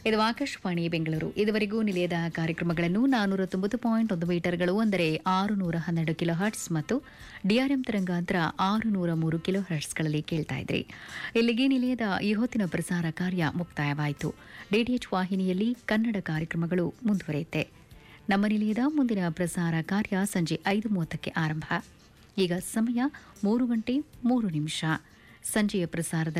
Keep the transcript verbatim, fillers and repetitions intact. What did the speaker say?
ಇದು ಆಕಾಶವಾಣಿ ಬೆಂಗಳೂರು. ಇದುವರೆಗೂ ನಿಲಯದ ಕಾರ್ಯಕ್ರಮಗಳನ್ನು ನಾನ್ನೂರ ತೊಂಬತ್ತು ಪಾಯಿಂಟ್ ಒಂದು ಮೀಟರ್ಗಳು ಅಂದರೆ ಆರುನೂರ ಹನ್ನೆರಡು ಕಿಲೋ ಹರ್ಟ್ಸ್ ಮತ್ತು ಡಿಆರ್ಎಂ ತರಂಗಾಂತರ ಆರುನೂರ ಮೂರು ಕಿಲೋ ಹರ್ಟ್ಸ್ಗಳಲ್ಲಿ ಕೇಳ್ತಾ ಇದ್ರಿ. ಇಲ್ಲಿಗೆ ನಿಲಯದ ಈ ಹೊತ್ತಿನ ಪ್ರಸಾರ ಕಾರ್ಯ ಮುಕ್ತಾಯವಾಯಿತು. ಡಿಟಿಎಚ್ ವಾಹಿನಿಯಲ್ಲಿ ಕನ್ನಡ ಕಾರ್ಯಕ್ರಮಗಳು ಮುಂದುವರಿಯುತ್ತೆ. ನಮ್ಮ ನಿಲಯದ ಮುಂದಿನ ಪ್ರಸಾರ ಕಾರ್ಯ ಸಂಜೆ ಐದು ಮೂವತ್ತಕ್ಕೆ ಆರಂಭ. ಈಗ ಸಮಯ ಮೂರು ಗಂಟೆ ಮೂರು ನಿಮಿಷ. ಸಂಜೆಯ ಪ್ರಸಾರದಲ್ಲಿ